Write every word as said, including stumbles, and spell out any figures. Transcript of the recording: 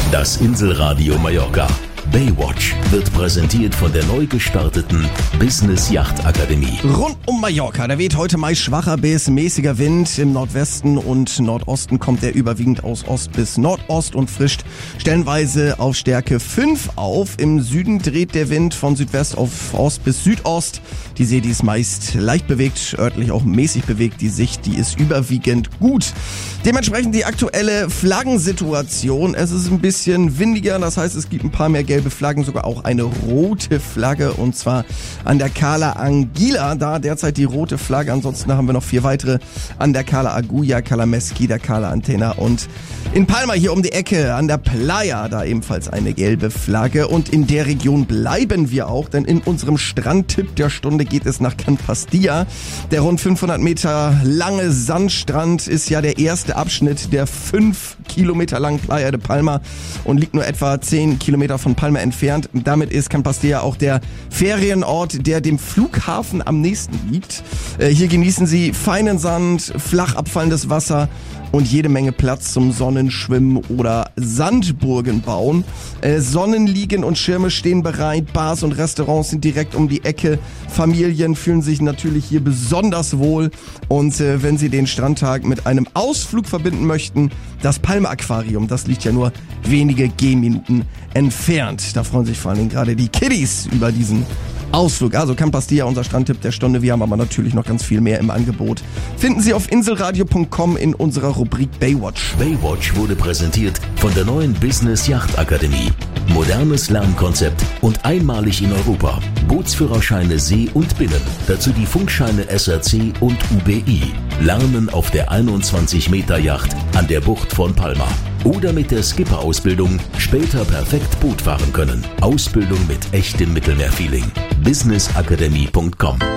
Das Inselradio Mallorca. Baywatch wird präsentiert von der neu gestarteten Business Yacht Akademie. Rund um Mallorca, da weht heute meist schwacher bis mäßiger Wind. Im Nordwesten und Nordosten kommt er überwiegend aus Ost bis Nordost und frischt stellenweise auf Stärke fünf auf. Im Süden dreht der Wind von Südwest auf Ost bis Südost. Die See, die ist meist leicht bewegt, örtlich auch mäßig bewegt. Die Sicht, die ist überwiegend gut. Dementsprechend die aktuelle Flaggensituation. Es ist ein bisschen windiger, das heißt, es gibt ein paar mehr gelbe Flaggen, sogar auch eine rote Flagge, und zwar an der Cala Anguila, da derzeit die rote Flagge. Ansonsten haben wir noch vier weitere an der Cala Agulla, Cala Mesquita, Cala Antena und in Palma hier um die Ecke an der Playa, da ebenfalls eine gelbe Flagge. Und in der Region bleiben wir auch, denn in unserem Strandtipp der Stunde geht es nach Can Pastilla. Der rund fünfhundert Meter lange Sandstrand ist ja der erste Abschnitt der fünf Kilometer langen Playa de Palma und liegt nur etwa zehn Kilometer von Palma entfernt. Damit ist Can Pastilla auch der Ferienort, der dem Flughafen am nächsten liegt. Äh, hier genießen Sie feinen Sand, flach abfallendes Wasser und jede Menge Platz zum Sonnenschwimmen oder Sandburgen bauen. Äh, Sonnenliegen und Schirme stehen bereit, Bars und Restaurants sind direkt um die Ecke. Familien fühlen sich natürlich hier besonders wohl. Und äh, wenn Sie den Strandtag mit einem Ausflug verbinden möchten, das Palma Aquarium, das liegt ja nur wenige Gehminuten entfernt. Da freuen sich vor allen Dingen gerade die Kiddies über diesen Ausflug. Also Can Pastilla, unser Strandtipp der Stunde. Wir haben aber natürlich noch ganz viel mehr im Angebot. Finden Sie auf inselradio punkt com in unserer Rubrik Baywatch. Baywatch wurde präsentiert von der neuen Business Yacht Akademie. Modernes Lernkonzept und einmalig in Europa. Bootsführerscheine See und Binnen. Dazu die Funkscheine S R C und U B I. Lernen auf der einundzwanzig Meter Yacht an der Bucht von Palma. Oder mit der Skipper-Ausbildung später perfekt Boot fahren können. Ausbildung mit echtem Mittelmeerfeeling. business academy punkt com